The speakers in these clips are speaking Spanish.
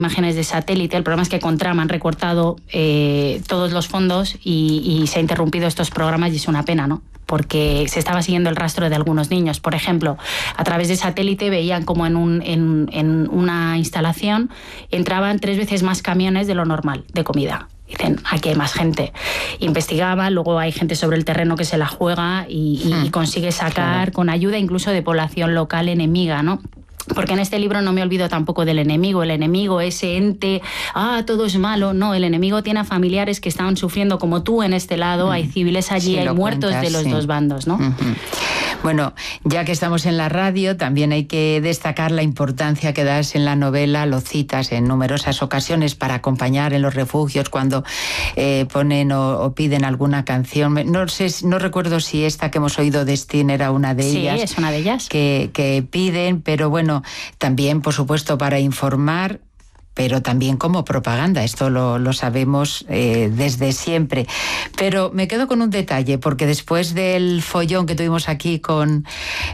imágenes de satélite. El problema es que con Trump han recortado todos los fondos y se han interrumpido estos programas y es una pena, ¿no? Porque se estaba siguiendo el rastro de algunos niños. Por ejemplo, a través de satélite veían como en una instalación entraban 3 veces más camiones de lo normal de comida. Dicen, aquí hay más gente. Investigaban, luego hay gente sobre el terreno que se la juega y consigue sacar con ayuda incluso de población local enemiga, ¿no? Porque en este libro no me olvido tampoco del enemigo. El enemigo, ese ente, todo es malo. No, el enemigo tiene a familiares que estaban sufriendo como tú en este lado. Hay civiles allí, hay muertos de los dos bandos, ¿no? Bueno, ya que estamos en la radio, también hay que destacar la importancia que das en la novela, lo citas en numerosas ocasiones para acompañar en los refugios cuando ponen o piden alguna canción. No recuerdo si esta que hemos oído, Destin, era una de ellas. Sí, es una de ellas. Que piden, pero bueno, también, por supuesto, para informar, pero también como propaganda. Esto lo sabemos desde siempre. Pero me quedo con un detalle, porque después del follón que tuvimos aquí con,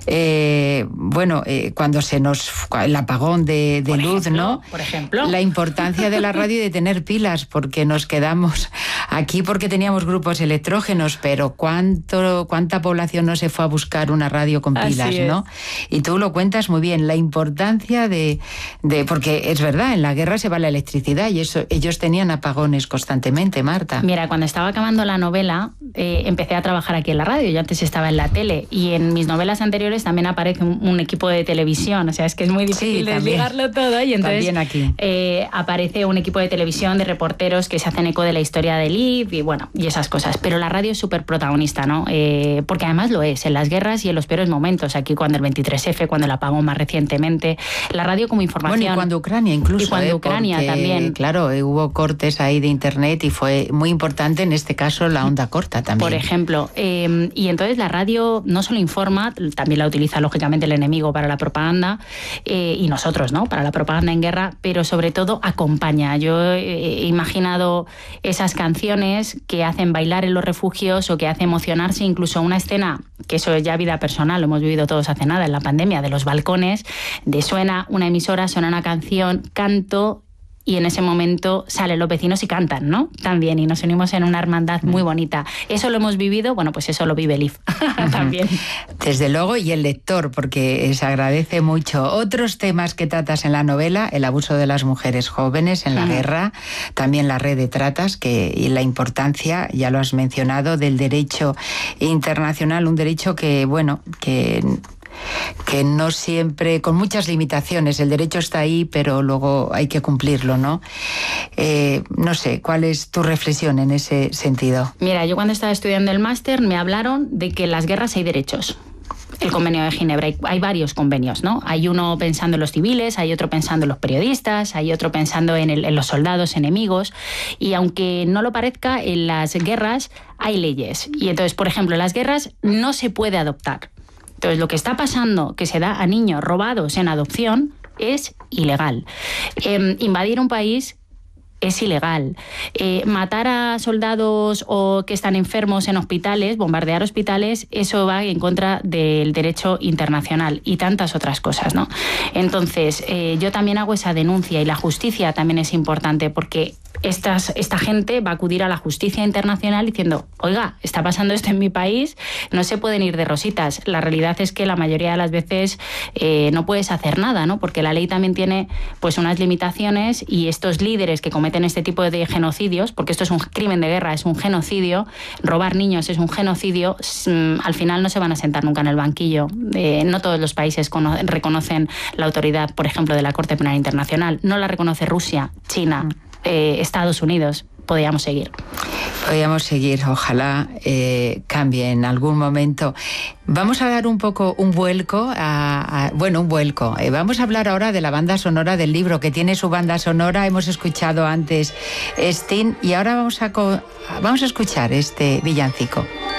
cuando el apagón de luz, ¿no? Por ejemplo. La importancia de la radio y de tener pilas, porque nos quedamos aquí porque teníamos grupos electrógenos, pero cuánta población no se fue a buscar una radio con pilas, ¿no? Y tú lo cuentas muy bien, la importancia de porque es verdad, en la guerra se va la electricidad y eso, ellos tenían apagones constantemente, Marta. Mira, cuando estaba acabando la novela, empecé a trabajar aquí en la radio. Yo antes estaba en la tele y en mis novelas anteriores también aparece un equipo de televisión. O sea, es que es muy difícil desligarlo todo. Y entonces también aquí aparece un equipo de televisión de reporteros que se hacen eco de la historia de Liv y esas cosas. Pero la radio es súper protagonista, ¿no? Porque además lo es en las guerras y en los peores momentos. Aquí cuando el 23F, cuando el apagón más recientemente. La radio como información. Bueno, y cuando Ucrania incluso. Y cuando Ucrania porque, también. Claro, hubo cortes ahí de internet y fue muy importante en este caso la onda corta también. Por ejemplo. Y entonces la radio no solo informa, también la utiliza lógicamente el enemigo para la propaganda y nosotros, ¿no? Para la propaganda en guerra, pero sobre todo acompaña. Yo he imaginado esas canciones que hacen bailar en los refugios o que hace emocionarse, incluso una escena, que eso es ya vida personal, lo hemos vivido todos hace nada en la pandemia, de los balcones, de suena una emisora, suena una canción, canto, y en ese momento salen los vecinos y cantan, ¿no? También, y nos unimos en una hermandad muy bonita. Eso lo hemos vivido, bueno, pues eso lo vive Liv también. Desde luego, y el lector, porque se agradece mucho. Otros temas que tratas en la novela, el abuso de las mujeres jóvenes en la guerra, también la red de tratas, y la importancia, ya lo has mencionado, del derecho internacional, un derecho que no siempre, con muchas limitaciones, el derecho está ahí, pero luego hay que cumplirlo, ¿no? No sé, ¿cuál es tu reflexión en ese sentido? Mira, yo cuando estaba estudiando el máster me hablaron de que en las guerras hay derechos. El convenio de Ginebra, hay varios convenios, ¿no? Hay uno pensando en los civiles, hay otro pensando en los periodistas, hay otro pensando en los soldados enemigos, y aunque no lo parezca, en las guerras hay leyes. Y entonces, por ejemplo, en las guerras no se puede adoptar. Entonces, lo que está pasando, que se da a niños robados en adopción, es ilegal. Invadir un país es ilegal. Matar a soldados o que están enfermos en hospitales, bombardear hospitales, eso va en contra del derecho internacional y tantas otras cosas, ¿no? Entonces, yo también hago esa denuncia y la justicia también es importante porque esta gente va a acudir a la justicia internacional diciendo, oiga, está pasando esto en mi país, no se pueden ir de rositas. La realidad es que la mayoría de las veces no puedes hacer nada, ¿no? Porque la ley también tiene pues unas limitaciones y estos líderes que cometen este tipo de genocidios, porque esto es un crimen de guerra, es un genocidio, robar niños es un genocidio, al final no se van a sentar nunca en el banquillo. No todos los países reconocen la autoridad, por ejemplo, de la Corte Penal Internacional. No la reconoce Rusia, China, Estados Unidos. Podríamos seguir, ojalá cambie en algún momento. Vamos a dar un poco un vuelco, vamos a hablar ahora de la banda sonora del libro, que tiene su banda sonora. Hemos escuchado antes Sting y ahora vamos a escuchar este villancico.